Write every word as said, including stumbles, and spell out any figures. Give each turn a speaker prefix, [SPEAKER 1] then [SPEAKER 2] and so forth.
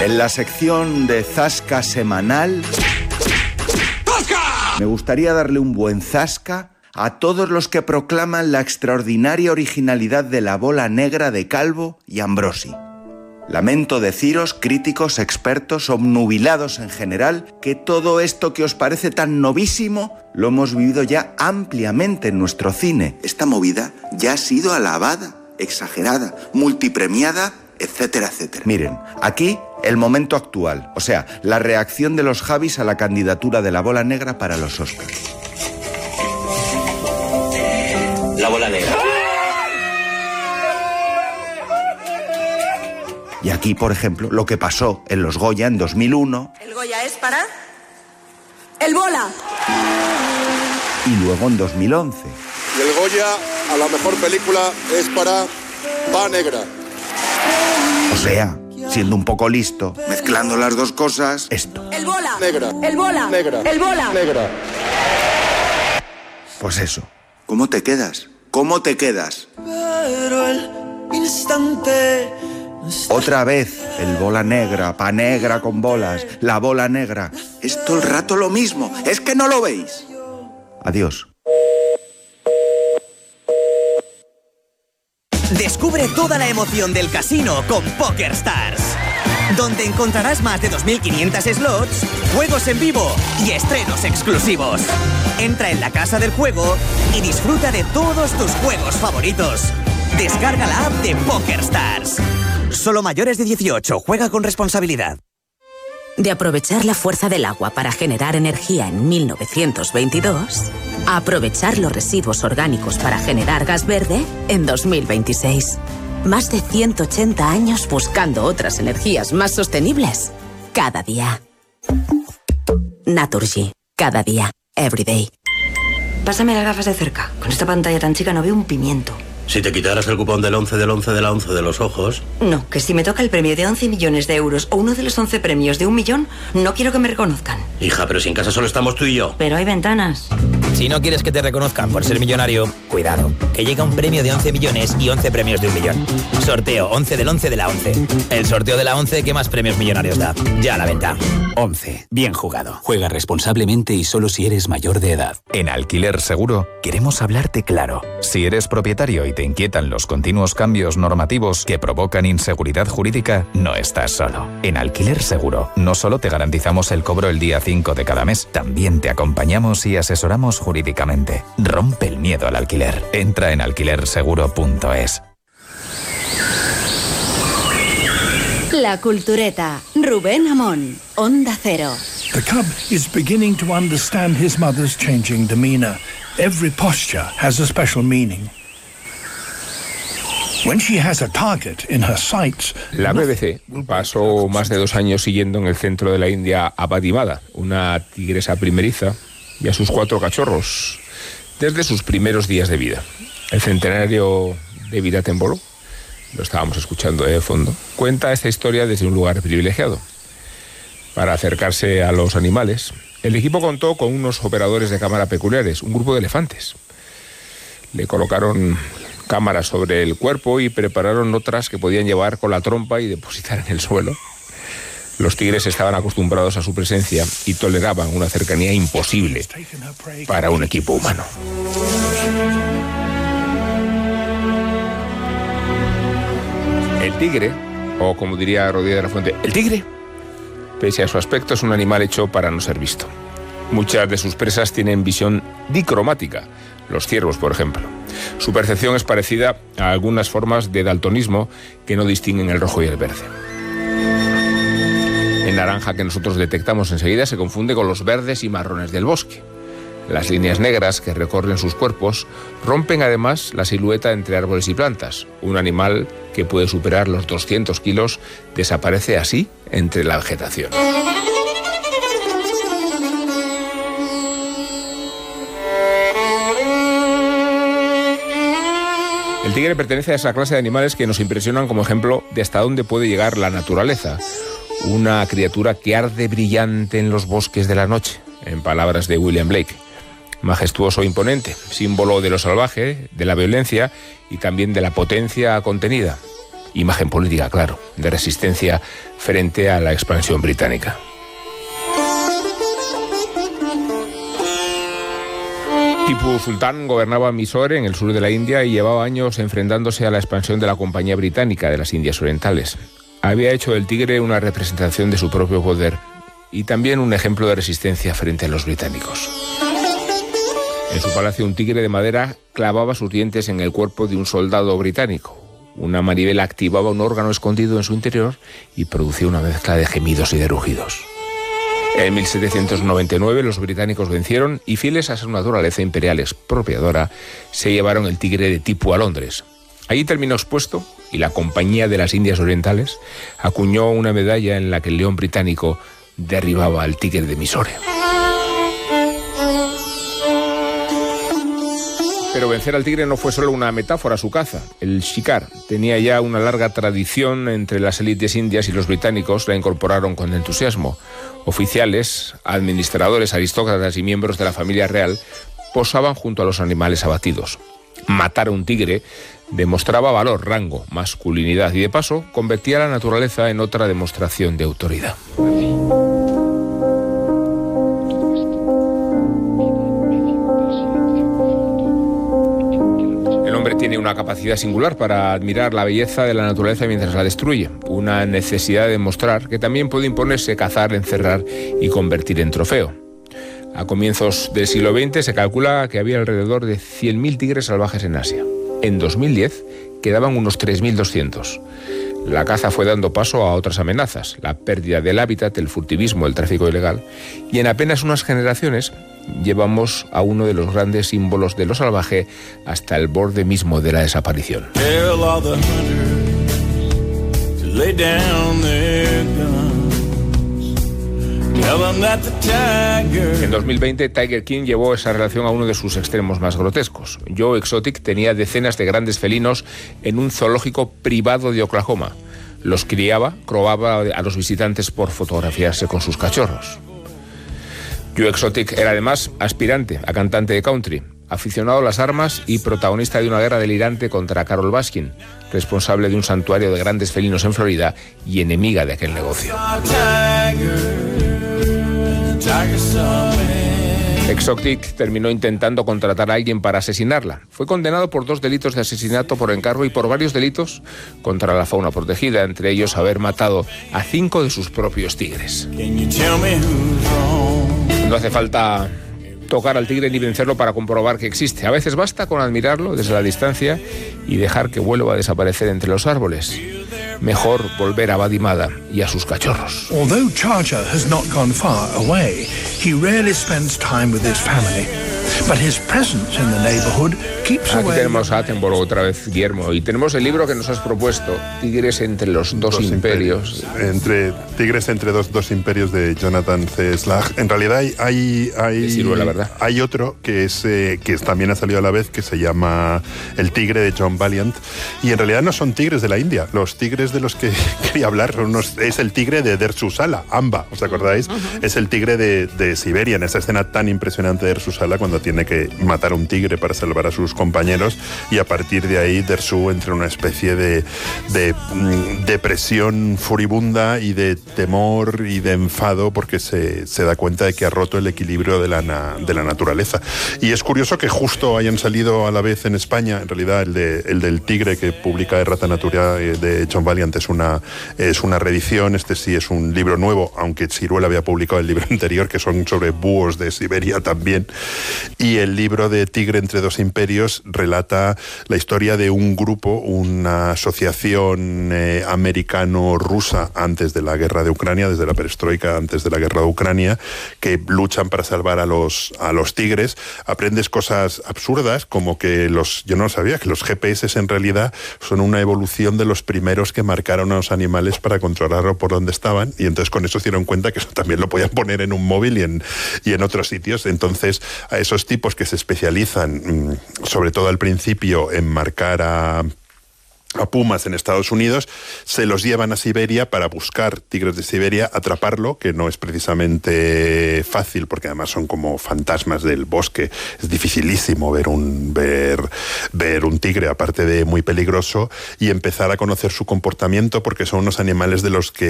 [SPEAKER 1] En la sección de Zasca semanal, ¡Zasca! Me gustaría darle un buen zasca a todos los que proclaman la extraordinaria originalidad de la bola negra de Calvo y Ambrosi. Lamento deciros, críticos, expertos, obnubilados en general, que todo esto que os parece tan novísimo lo hemos vivido ya ampliamente en nuestro cine. Esta movida ya ha sido alabada, exagerada, multipremiada, etcétera, etcétera. Miren, aquí el momento actual, o sea, la reacción de los Javis a la candidatura de la bola negra para los Oscars.
[SPEAKER 2] La bola negra.
[SPEAKER 1] Y aquí, por ejemplo, lo que pasó en los Goya en dos mil uno.
[SPEAKER 3] El Goya es para... ¡El Bola!
[SPEAKER 1] Y luego en dos mil once.
[SPEAKER 4] Y el Goya a la mejor película es para Pa Negra.
[SPEAKER 1] O sea, siendo un poco listo, mezclando las dos cosas, esto.
[SPEAKER 3] ¡El Bola!
[SPEAKER 4] Negra.
[SPEAKER 3] ¡El Bola!
[SPEAKER 4] Negra.
[SPEAKER 3] ¡El Bola!
[SPEAKER 4] Negra.
[SPEAKER 1] Pues eso. ¿Cómo te quedas? ¿Cómo te quedas?
[SPEAKER 5] Pero el instante...
[SPEAKER 1] Otra vez, el bola negra, pa negra con bolas, la bola negra. Es todo el rato lo mismo, ¿es que no lo veis? Adiós.
[SPEAKER 6] Descubre toda la emoción del casino con PokerStars, donde encontrarás más de dos mil quinientos slots, juegos en vivo y estrenos exclusivos. Entra en la casa del juego y disfruta de todos tus juegos favoritos. Descarga la app de PokerStars. Solo mayores de dieciocho. Juega con responsabilidad.
[SPEAKER 7] De aprovechar la fuerza del agua para generar energía en mil novecientos veintidós, a aprovechar los residuos orgánicos para generar gas verde en dos mil veintiséis. Más de ciento ochenta años buscando otras energías más sostenibles. Cada día. Naturgy. Cada día. Every day.
[SPEAKER 8] Pásame las gafas de cerca. Con esta pantalla tan chica no veo un pimiento.
[SPEAKER 2] Si te quitaras el cupón del once del once de la once de los ojos...
[SPEAKER 8] No, que si me toca el premio de once millones de euros o uno de los once premios de un millón, no quiero que me reconozcan.
[SPEAKER 2] Hija, pero si en casa solo estamos tú y yo.
[SPEAKER 8] Pero hay ventanas.
[SPEAKER 9] Si no quieres que te reconozcan por ser millonario, cuidado, que llega un premio de once millones y once premios de un millón. Sorteo once del once de la once. El sorteo de la once que más premios millonarios da. Ya a la venta.
[SPEAKER 10] once. Bien jugado. Juega responsablemente y solo si eres mayor de edad.
[SPEAKER 11] En Alquiler Seguro queremos hablarte claro. Si eres propietario y te inquietan los continuos cambios normativos que provocan inseguridad jurídica, no estás solo. En Alquiler Seguro no solo te garantizamos el cobro el día cinco de cada mes, también te acompañamos y asesoramos jurídicamente. Rompe el miedo al alquiler. Entra en alquiler seguro punto es.
[SPEAKER 12] La Cultureta. Rubén Amón. Onda Cero.
[SPEAKER 13] The cub is beginning to understand his mother's changing demeanor. Every posture has a special meaning. When she has a target in her sights,
[SPEAKER 14] la B B C pasó más de dos años siguiendo en el centro de la India a Padimada, una tigresa primeriza, y a sus cuatro cachorros, desde sus primeros días de vida. El centenario David Attenborough, lo estábamos escuchando de fondo, cuenta esta historia desde un lugar privilegiado. Para acercarse a los animales, el equipo contó con unos operadores de cámara peculiares, un grupo de elefantes. Le colocaron cámaras sobre el cuerpo y prepararon otras que podían llevar con la trompa y depositar en el suelo. Los tigres estaban acostumbrados a su presencia y toleraban una cercanía imposible para un equipo humano. El tigre, o como diría Rodríguez de la Fuente, el tigre, pese a su aspecto, es un animal hecho para no ser visto. Muchas de sus presas tienen visión dicromática, los ciervos, por ejemplo. Su percepción es parecida a algunas formas de daltonismo que no distinguen el rojo y el verde. El naranja que nosotros detectamos enseguida se confunde con los verdes y marrones del bosque. Las líneas negras que recorren sus cuerpos rompen además la silueta entre árboles y plantas. Un animal que puede superar los doscientos kilos desaparece así entre la vegetación. El tigre pertenece a esa clase de animales que nos impresionan como ejemplo de hasta dónde puede llegar la naturaleza. Una criatura que arde brillante en los bosques de la noche, en palabras de William Blake. Majestuoso e imponente, símbolo de lo salvaje, de la violencia y también de la potencia contenida. Imagen política, claro, de resistencia frente a la expansión británica. Tipu Sultan gobernaba Mysore, en el sur de la India, y llevaba años enfrentándose a la expansión de la Compañía Británica de las Indias Orientales. Había hecho del tigre una representación de su propio poder y también un ejemplo de resistencia frente a los británicos. En su palacio, un tigre de madera clavaba sus dientes en el cuerpo de un soldado británico. Una manivela activaba un órgano escondido en su interior y producía una mezcla de gemidos y de rugidos. En mil setecientos noventa y nueve los británicos vencieron y, fieles a su naturaleza imperial expropiadora, se llevaron el tigre de Tipu a Londres. Allí terminó expuesto y la Compañía de las Indias Orientales acuñó una medalla en la que el león británico derribaba al tigre de Mysore. Pero vencer al tigre no fue solo una metáfora, su caza. El shikar tenía ya una larga tradición entre las élites indias y los británicos la incorporaron con entusiasmo. Oficiales, administradores, aristócratas y miembros de la familia real posaban junto a los animales abatidos. Matar a un tigre demostraba valor, rango, masculinidad y, de paso, convertía a la naturaleza en otra demostración de autoridad. Tiene una capacidad singular para admirar la belleza de la naturaleza mientras la destruye. Una necesidad de demostrar que también puede imponerse, cazar, encerrar y convertir en trofeo. A comienzos del siglo veinte se calcula que había alrededor de cien mil tigres salvajes en Asia. En dos mil diez quedaban unos tres mil doscientos. La caza fue dando paso a otras amenazas, la pérdida del hábitat, el furtivismo, el tráfico ilegal, y en apenas unas generaciones llevamos a uno de los grandes símbolos de lo salvaje hasta el borde mismo de la desaparición. En dos mil veinte, Tiger King llevó esa relación a uno de sus extremos más grotescos. Joe Exotic tenía decenas de grandes felinos en un zoológico privado de Oklahoma. Los criaba, probaba a los visitantes por fotografiarse con sus cachorros. Joe Exotic era además aspirante a cantante de country, aficionado a las armas y protagonista de una guerra delirante contra Carol Baskin, responsable de un santuario de grandes felinos en Florida y enemiga de aquel negocio. Exotic terminó intentando contratar a alguien para asesinarla. Fue condenado por dos delitos de asesinato por encargo y por varios delitos contra la fauna protegida, entre ellos haber matado a cinco de sus propios tigres. No hace falta tocar al tigre ni vencerlo para comprobar que existe. A veces basta con admirarlo desde la distancia y dejar que vuelva a desaparecer entre los árboles. Mejor volver a Badimada y a sus cachorros.
[SPEAKER 13] Although Charger has not gone far away, he rarely spends time with his family. But his presence in the neighborhood keeps
[SPEAKER 14] Aquí
[SPEAKER 13] away...
[SPEAKER 14] tenemos a Attenborough otra vez, Guillermo, y tenemos el libro que nos has propuesto, Tigres entre los dos, dos imperios.
[SPEAKER 15] imperios. Entre Tigres entre dos, dos imperios, de Jonathan C. Slagh. En realidad hay hay hay,
[SPEAKER 14] Ciruela, ¿verdad?
[SPEAKER 15] Hay otro que es eh, que también ha salido a la vez, que se llama El tigre, de John Valiant, y en realidad no son tigres de la India. Los tigres de los que quería hablar son unos, es el tigre de Dersusala, Amba, ¿os acordáis? Uh-huh. Es el tigre de, de Siberia, en esa escena tan impresionante de Dersusala cuando tiene que matar a un tigre para salvar a sus compañeros, y a partir de ahí Dersu entra en una especie de, de mm, depresión furibunda y de temor y de enfado porque se, se da cuenta de que ha roto el equilibrio de la, na, de la naturaleza. Y es curioso que justo hayan salido a la vez en España. En realidad el, de, el del tigre que publica Errata Natura de John Valiant es una, es una reedición. Este sí es un libro nuevo, aunque Ciruela había publicado el libro anterior, que son sobre búhos de Siberia también. Y el libro de Tigre entre dos imperios relata la historia de un grupo, una asociación eh, americano-rusa antes de la guerra de Ucrania, desde la perestroika, antes de la guerra de Ucrania, que luchan para salvar a los, a los tigres. Aprendes cosas absurdas, como que los, yo no sabía, que los G P S en realidad son una evolución de los primeros que marcaron a los animales para controlarlo por donde estaban, y entonces con eso se dieron cuenta que eso también lo podían poner en un móvil y en, y en otros sitios. Entonces, a esos tipos que se especializan, sobre todo al principio, en marcar a a pumas en Estados Unidos, se los llevan a Siberia para buscar tigres de Siberia, atraparlo, que no es precisamente fácil, porque además son como fantasmas del bosque. Es dificilísimo ver un, ver, ver un tigre, aparte de muy peligroso, y empezar a conocer su comportamiento, porque son unos animales de los que